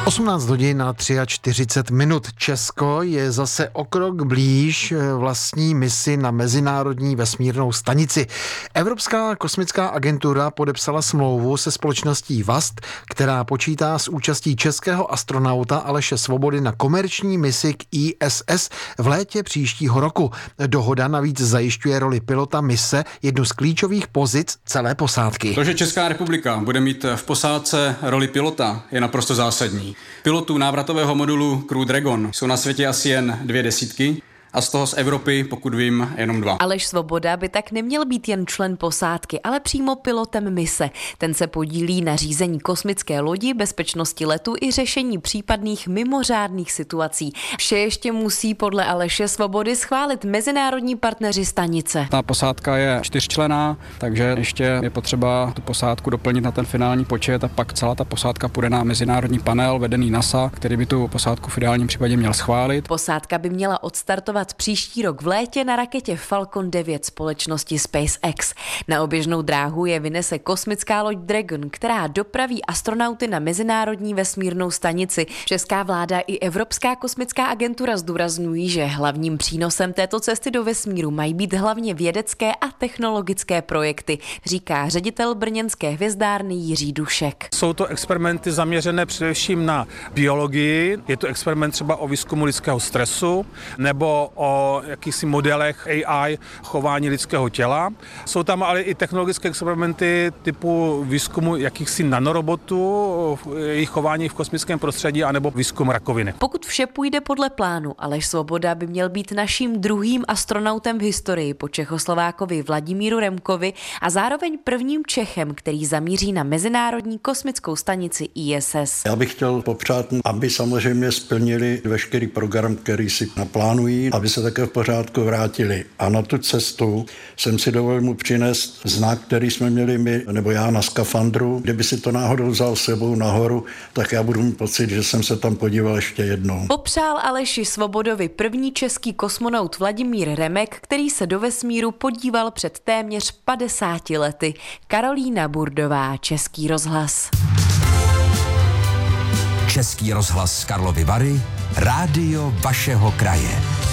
18 hodin a 43 minut. Česko je zase o krok blíž vlastní misi na mezinárodní vesmírnou stanici. Evropská kosmická agentura podepsala smlouvu se společností VAST, která počítá s účastí českého astronauta Aleše Svobody na komerční misi k ISS v létě příštího roku. Dohoda navíc zajišťuje roli pilota mise, jednu z klíčových pozic celé posádky. To, že Česká republika bude mít v posádce roli pilota, je naprosto zásadní. Pilotů návratového modulu Crew Dragon jsou na světě asi jen 200 a z toho z Evropy, pokud vím, jenom 2. Aleš Svoboda by tak neměl být jen člen posádky, ale přímo pilotem mise. Ten se podílí na řízení kosmické lodi, bezpečnosti letu i řešení případných mimořádných situací. Vše ještě musí podle Aleše Svobody schválit mezinárodní partneři stanice. Ta posádka je 4členná, takže ještě je potřeba tu posádku doplnit na ten finální počet a pak celá ta posádka půjde na mezinárodní panel vedený NASA, který by tu posádku v ideálním případě měl schválit. Posádka by měla odstartovat příští rok v létě na raketě Falcon 9 společnosti SpaceX. Na oběžnou dráhu je vynese kosmická loď Dragon, která dopraví astronauty na mezinárodní vesmírnou stanici. Česká vláda i Evropská kosmická agentura zdůrazňují, že hlavním přínosem této cesty do vesmíru mají být hlavně vědecké a technologické projekty, říká ředitel brněnské hvězdárny Jiří Dušek. Jsou to experimenty zaměřené především na biologii, je to experiment třeba o výzkumu lidského stresu nebo o jakýchsi modelech AI chování lidského těla. Jsou tam ale i technologické experimenty typu výzkumu jakýchsi nanorobotů, jejich chování v kosmickém prostředí anebo výzkum rakoviny. Pokud vše půjde podle plánu, Aleš Svoboda by měl být naším druhým astronautem v historii po Čechoslovákovi Vladimíru Remkovi a zároveň prvním Čechem, který zamíří na mezinárodní kosmickou stanici ISS. Já bych chtěl popřát, aby samozřejmě splnili veškerý program, který si naplánují, aby se také v pořádku vrátili. A na tu cestu jsem si dovolil mu přinést znak, který jsme měli my, nebo já na skafandru. Kdyby si to náhodou vzal s sebou nahoru, tak já budu mít pocit, že jsem se tam podíval ještě jednou. Popřál Aleši Svobodovi první český kosmonaut Vladimír Remek, který se do vesmíru podíval před téměř 50 lety. Karolína Burdová, Český rozhlas. Český rozhlas Karlovy Vary, rádio vašeho kraje.